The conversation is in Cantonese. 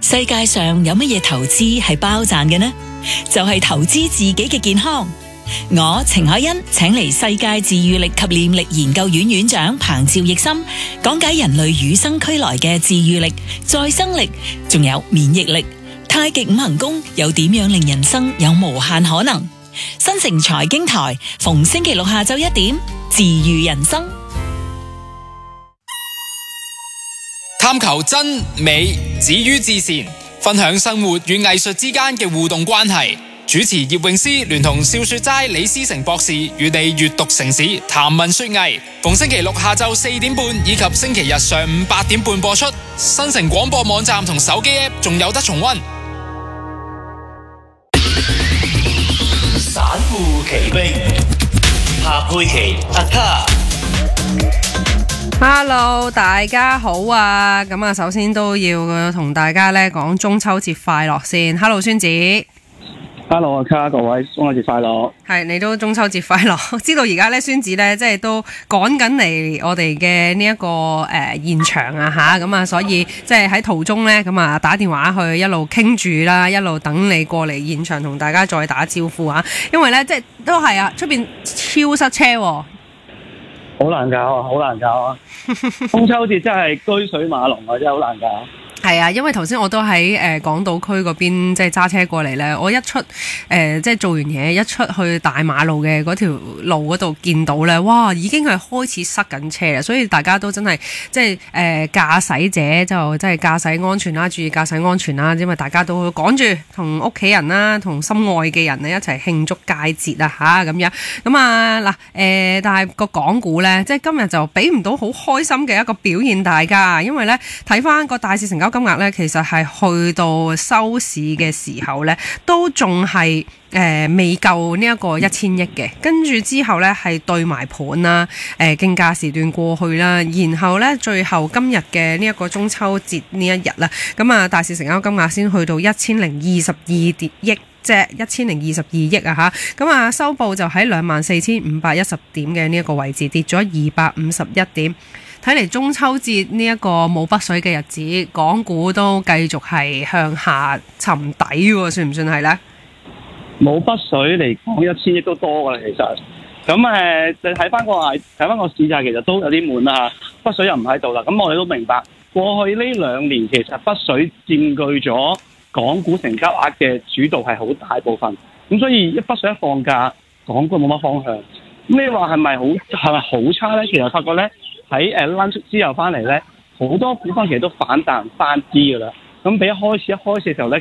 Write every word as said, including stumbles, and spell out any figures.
世界上有乜嘢投資係包賺嘅呢？就係投資自己嘅健康。我程海欣請嚟世界治愈力及念力研究院院長彭趙奕森，講解人類與生俱來嘅治愈力、再生力，仲有免疫力。太極五行功又點樣令人生有無限可能？新城財經台逢星期六下晝一點，治愈人生。 探求真美止於至善，分享生活與藝術之間嘅互動關係。主持葉詠詩聯同笑說齋李思成博士與你閱讀城市談文說藝，逢星期六下晝四點半以及星期日上午八點半播出。新城廣播網站同手機 App 仲有得重溫。 散戶奇兵，夏佩琪阿卡。 Hello， 大家好啊！咁啊，首先都要同大家咧講中秋節快樂先。Hello， 孫子。 Hello， 阿卡，各位中秋節快樂。係， 你都中秋節快樂。知道而家咧，孫子咧即係都趕緊嚟我哋嘅呢一個誒、呃、現場啊吓，咁啊，所以即係喺途中咧咁啊打電話去一路傾住啦，一路等你過嚟現場同大家再打招呼啊。因為咧即係都係啊，出邊超塞車、啊。 好難搞啊！好難搞啊！中秋節真係車水馬龍啊！真係好難搞。 係啊，因為頭先我都喺誒、呃、港島區嗰邊即係揸車過嚟咧，我一出誒、呃、即係做完嘢一出去大馬路嘅嗰條路嗰度見到咧，哇已經係開始塞緊車啦，所以大家都真係即係誒駕駛者就即係駕駛安全啦，注意駕駛安全啦，因為大家都趕住同屋企人啦、同心愛嘅人咧一齊慶祝佳節啊吓咁樣。咁啊嗱誒，但係個港股咧，即係今日就俾唔到好開心嘅一個表現大家，因為咧睇翻個大市成交金額咧，其實係去到收市嘅時候咧，都仲係誒未夠呢一個一千億嘅。跟住之後咧係對埋盤啦，誒競價時段過去啦，然後咧最後今日嘅呢一個中秋節呢一日啦，咁啊大市成交金額先去到一千零二十二億，即係一千零二十二億啊吓，咁啊收報就喺兩萬四千五百一十點嘅呢一個位置，跌咗二百五十一點。睇嚟中秋節呢一個冇北水嘅日子，港股都繼續係向下沉底喎，算唔算係呢？ 冇北水嚟講，一千億都多㗎啦，其實。咁誒，你睇翻個睇翻個市價，其實都有啲悶啦嚇。北水又唔喺度啦，咁我哋都明白，過去呢兩年其實北水佔據咗港股成交額嘅主導係好大部分。咁所以一北水一放假，港股冇乜方向。咁你話係咪好係咪好差咧？其實發覺咧。喺誒 lunch 之後翻嚟咧，好多股份其實都反彈翻啲㗎啦。咁比一開始一開始嘅時候咧，